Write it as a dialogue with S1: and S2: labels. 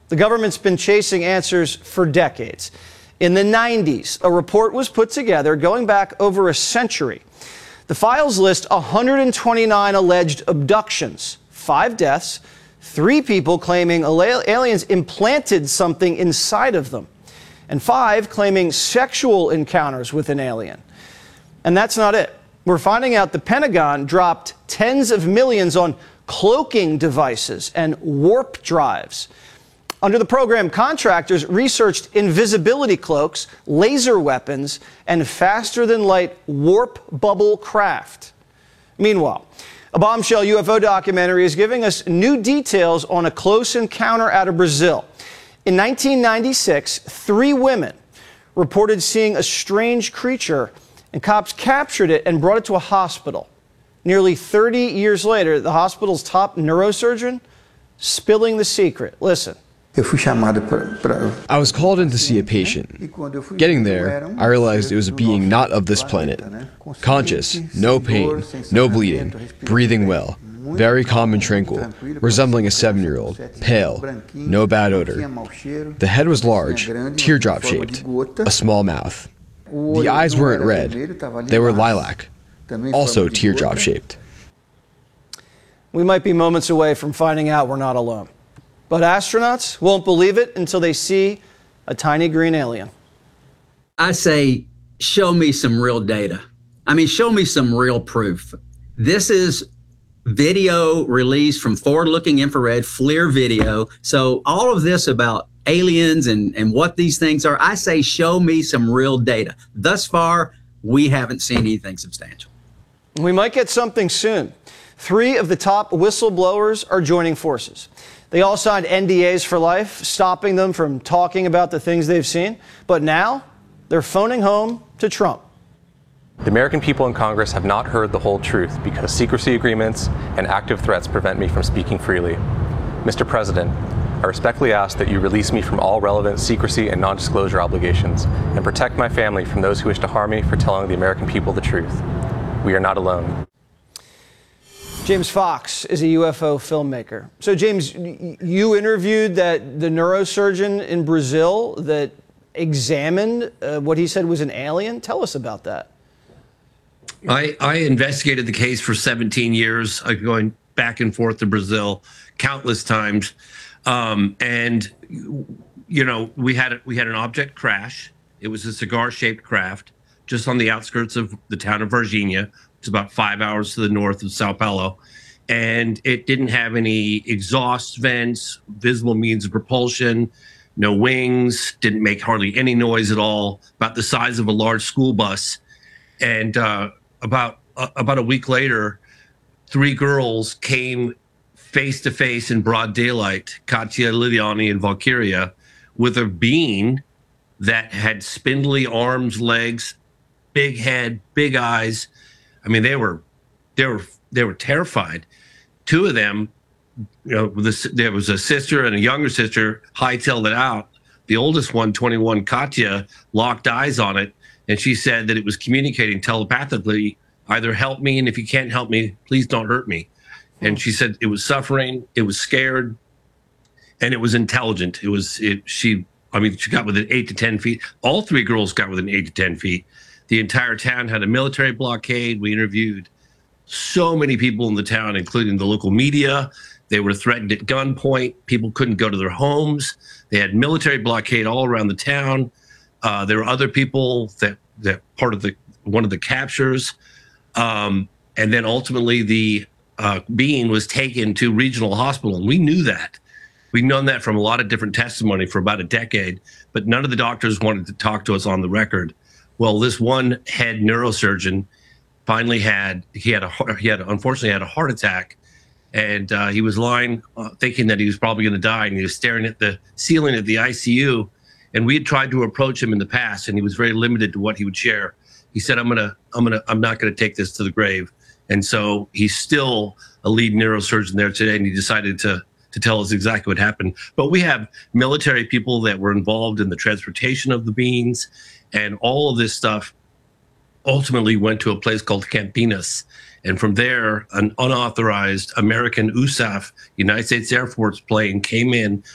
S1: The government's been chasing answers for decades. In the 90s, a report was put together going back over a century. The files list 129 alleged abductions, 5 deaths, 3 people claiming aliens implanted something inside of them, and 5 claiming sexual encounters with an alien. And that's not it. We're finding out the Pentagon dropped tens of millions on cloaking devices and warp drives. Under the program, contractors researched invisibility cloaks, laser weapons, and faster-than-light warp bubble craft. Meanwhile, a bombshell UFO documentary is giving us new details on a close encounter out of Brazil. In 1996, 3 women reported seeing a strange creature, and cops captured it and brought it to a hospital. Nearly 30 years later, the hospital's top neurosurgeon spilling the secret. Listen.
S2: I was called in to see a patient. Getting there, I realized it was a being not of this planet. Conscious, no pain, no bleeding, breathing well, very calm and tranquil, resembling a 7-year-old, pale, no bad odor. The head was large, teardrop-shaped, a small mouth. The eyes weren't red, they were lilac, also teardrop-shaped.
S1: We might be moments away from finding out we're not alone. But astronauts won't believe it until they see a tiny green alien.
S3: I say, show me some real data. I mean, show me some real proof. This is video released from forward-looking infrared, FLIR video. So all of this about aliens and what these things are, I say, show me some real data. Thus far, we haven't seen anything substantial.
S1: We might get something soon. 3 of the top whistleblowers are joining forces. They all signed NDAs for life, stopping them from talking about the things they've seen. But now, they're phoning home to Trump.
S4: The American people in Congress have not heard the whole truth because secrecy agreements and active threats prevent me from speaking freely. Mr. President, I respectfully ask that you release me from all relevant secrecy and non-disclosure obligations and protect my family from those who wish to harm me for telling the American people the truth. We are not alone.
S1: James Fox is a UFO filmmaker. So, James, you interviewed the neurosurgeon in Brazil that examined what he said was an alien. Tell us about that.
S5: I investigated the case for 17 years, going back and forth to Brazil countless times. And, you know, we had an object crash. It was a cigar-shaped craft just on the outskirts of the town of Varginha. It's about 5 hours to the north of Sao Paulo. And it didn't have any exhaust vents, visible means of propulsion, no wings, didn't make hardly any noise at all, about the size of a large school bus. And about a week later, 3 girls came face to face in broad daylight, Katia, Liliani, and Valkyria, with a being that had spindly arms, legs, big head, big eyes. I mean, they were terrified. 2 of them, you know, there was a sister and a younger sister, hightailed it out. The oldest one, 21, Katia, locked eyes on it, and she said that it was communicating telepathically, either help me, and if you can't help me, please don't hurt me. And she said it was suffering, it was scared, and it was intelligent. She got within 8 to 10 feet. All 3 girls got within 8 to 10 feet. The entire town had a military blockade. We interviewed so many people in the town, including the local media. They were threatened at gunpoint. People couldn't go to their homes. They had military blockade all around the town. There were other people that part of one of the captures. And then ultimately the being was taken to regional hospital. And we knew that. We'd known that from a lot of different testimony for about a decade, but none of the doctors wanted to talk to us on the record. Well, this one head neurosurgeon finally unfortunately had a heart attack, and he was lying thinking that he was probably going to die, and he was staring at the ceiling at the ICU. And we had tried to approach him in the past, and he was very limited to what he would share. He said, I'm not going to take this to the grave. And so he's still a lead neurosurgeon there today, and he decided to tell us exactly what happened. But we have military people that were involved in the transportation of the beings, and all of this stuff ultimately went to a place called Campinas. And from there, an unauthorized American USAF, United States Air Force plane, came in